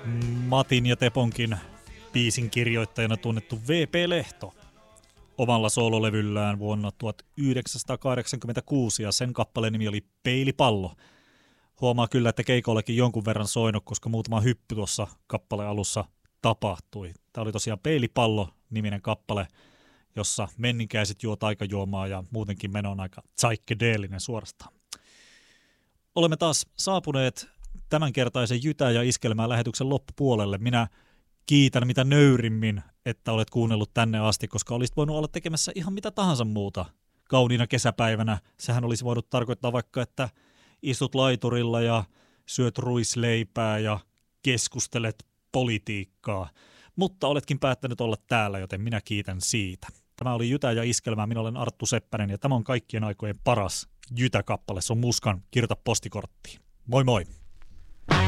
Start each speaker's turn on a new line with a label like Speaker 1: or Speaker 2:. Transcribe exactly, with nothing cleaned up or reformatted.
Speaker 1: Matin ja Teponkin biisin kirjoittajana tunnettu V P Lehto omalla soololevyllään vuonna tuhatyhdeksänsataakahdeksankymmentäkuusi, ja sen kappaleen nimi oli Peilipallo. Huomaa kyllä, että keikollakin jonkun verran soinut, koska muutama hyppy tuossa kappaleen alussa tapahtui. Tämä oli tosiaan Peilipallo-niminen kappale, jossa menninkäiset juo taikajuomaa ja muutenkin meno on aika psykedeellinen suorastaan. Olemme taas saapuneet tämänkertaisen Jytä ja Iskelmää lähetyksen loppupuolelle. Minä kiitän mitä nöyrimmin, että olet kuunnellut tänne asti, koska olisit voinut olla tekemässä ihan mitä tahansa muuta kauniina kesäpäivänä. Sehän olisi voinut tarkoittaa vaikka, että istut laiturilla ja syöt ruisleipää ja keskustelet politiikkaa. Mutta oletkin päättänyt olla täällä, joten minä kiitän siitä. Tämä oli Jytä ja Iskelmää. Minä olen Arttu Seppänen ja tämä on kaikkien aikojen paras Jytä-kappale. Se on Muskan Kirjoita postikorttiin. Moi moi!